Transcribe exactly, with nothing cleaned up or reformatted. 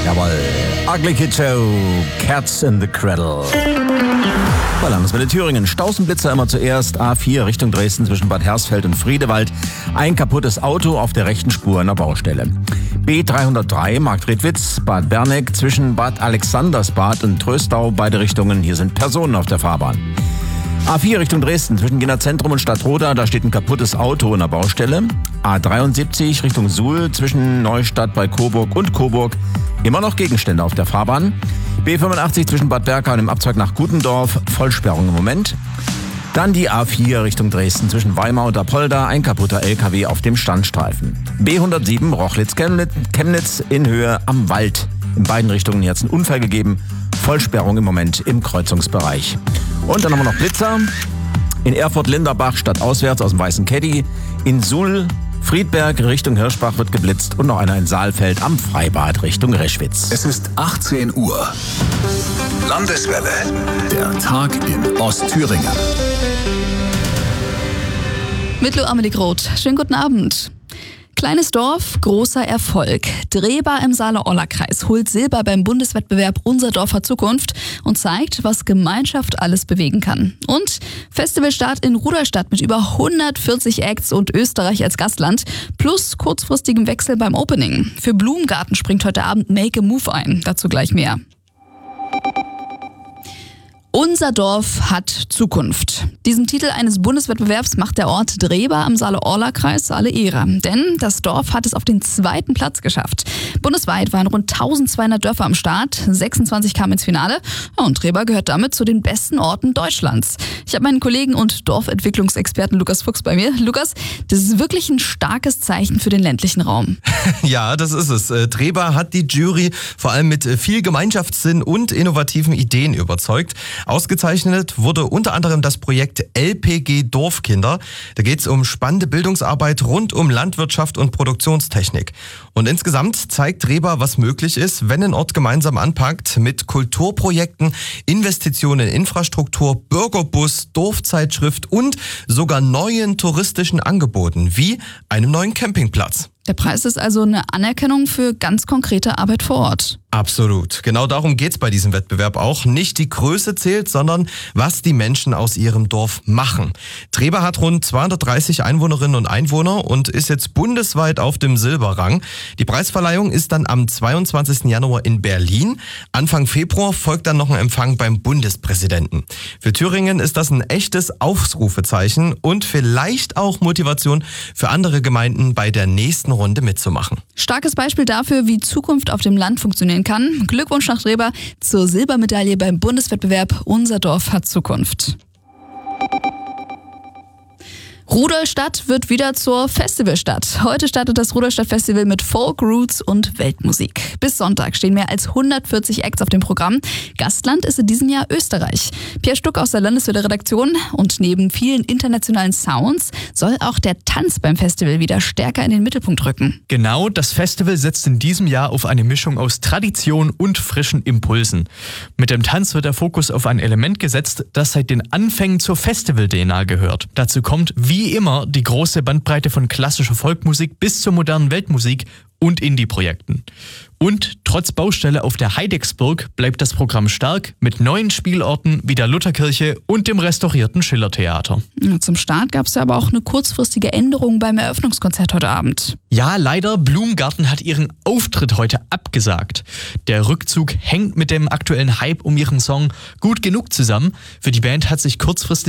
Jawohl. Ugly Kid Joe, Cats in the Cradle. Landeswelle Thüringen. Stausenblitzer immer zuerst. A vier Richtung Dresden zwischen Bad Hersfeld und Friedewald. Ein kaputtes Auto auf der rechten Spur einer Baustelle. B dreihundertdrei Marktredwitz, Bad Berneck zwischen Bad Alexandersbad und Tröstau. Beide Richtungen. Hier sind Personen auf der Fahrbahn. A vier Richtung Dresden zwischen Gießener Zentrum und Stadtroda. Da steht ein kaputtes Auto in der Baustelle. A dreiundsiebzig Richtung Suhl zwischen Neustadt bei Coburg und Coburg. Immer noch Gegenstände auf der Fahrbahn. B fünfundachtzig zwischen Bad Berka und dem Abzweig nach Gutendorf. Vollsperrung im Moment. Dann die A vier Richtung Dresden zwischen Weimar und Apolda. Ein kaputter L K W auf dem Standstreifen. B hundertsieben Rochlitz-Chemnitz in Höhe am Wald. In beiden Richtungen hat es einen Unfall gegeben. Vollsperrung im Moment im Kreuzungsbereich. Und dann haben wir noch Blitzer. In Erfurt-Linderbach stadtauswärts aus dem Weißen Caddy. In Suhl, Friedberg Richtung Hirschbach wird geblitzt. Und noch einer in Saalfeld am Freibad Richtung Reschwitz. Es ist achtzehn Uhr. Landeswelle. Der Tag in Ostthüringen. Mit Lo Amelie Groth. Schönen guten Abend. Kleines Dorf, großer Erfolg. Drehbar im Saale-Orla-Kreis holt Silber beim Bundeswettbewerb Unser Dorf hat Zukunft und zeigt, was Gemeinschaft alles bewegen kann. Und Festivalstart in Rudolstadt mit über hundertvierzig Acts und Österreich als Gastland plus kurzfristigem Wechsel beim Opening. Für Blumengarten springt heute Abend Make a Move ein. Dazu gleich mehr. Unser Dorf hat Zukunft. Diesem Titel eines Bundeswettbewerbs macht der Ort Drehbar im Saale-Orla-Kreis alle Ehre. Denn das Dorf hat es auf den zweiten Platz geschafft. Bundesweit waren rund eintausendzweihundert Dörfer am Start, sechsundzwanzig kamen ins Finale und Drehbar gehört damit zu den besten Orten Deutschlands. Ich habe meinen Kollegen und Dorfentwicklungsexperten Lukas Fuchs bei mir. Lukas, das ist wirklich ein starkes Zeichen für den ländlichen Raum. Ja, das ist es. Drehbar hat die Jury vor allem mit viel Gemeinschaftssinn und innovativen Ideen überzeugt. Ausgezeichnet wurde unter anderem das Projekt L P G Dorfkinder. Da geht es um spannende Bildungsarbeit rund um Landwirtschaft und Produktionstechnik. Und insgesamt zeigt Drehbar, was möglich ist, wenn ein Ort gemeinsam anpackt mit Kulturprojekten, Investitionen in Infrastruktur, Bürgerbus, Dorfzeitschrift und sogar neuen touristischen Angeboten wie einem neuen Campingplatz. Der Preis ist also eine Anerkennung für ganz konkrete Arbeit vor Ort. Absolut. Genau darum geht's bei diesem Wettbewerb auch. Nicht die Größe zählt, sondern was die Menschen aus ihrem Dorf machen. Drehbar hat rund zweihundertdreißig Einwohnerinnen und Einwohner und ist jetzt bundesweit auf dem Silberrang. Die Preisverleihung ist dann am zweiundzwanzigsten Januar in Berlin. Anfang Februar folgt dann noch ein Empfang beim Bundespräsidenten. Für Thüringen ist das ein echtes Ausrufezeichen und vielleicht auch Motivation für andere Gemeinden bei der nächsten Runde mitzumachen. Starkes Beispiel dafür, wie Zukunft auf dem Land funktionieren kann. Glückwunsch nach Drehbar zur Silbermedaille beim Bundeswettbewerb Unser Dorf hat Zukunft. Rudolstadt wird wieder zur Festivalstadt. Heute startet das Rudolstadt-Festival mit Folk, Roots und Weltmusik. Bis Sonntag stehen mehr als hundertvierzig Acts auf dem Programm. Gastland ist in diesem Jahr Österreich. Pierre Stuck aus der Landeswelle-Redaktion. Und neben vielen internationalen Sounds soll auch der Tanz beim Festival wieder stärker in den Mittelpunkt rücken. Genau, das Festival setzt in diesem Jahr auf eine Mischung aus Tradition und frischen Impulsen. Mit dem Tanz wird der Fokus auf ein Element gesetzt, das seit den Anfängen zur Festival-D N A gehört. Dazu kommt, wie Wie immer die große Bandbreite von klassischer Volkmusik bis zur modernen Weltmusik und Indie-Projekten. Und trotz Baustelle auf der Heidecksburg bleibt das Programm stark mit neuen Spielorten wie der Lutherkirche und dem restaurierten Schillertheater. Zum Start gab es ja aber auch eine kurzfristige Änderung beim Eröffnungskonzert heute Abend. Ja, leider, Blumengarten hat ihren Auftritt heute abgesagt. Der Rückzug hängt mit dem aktuellen Hype um ihren Song Gut genug zusammen. Für die Band hat sich kurzfristig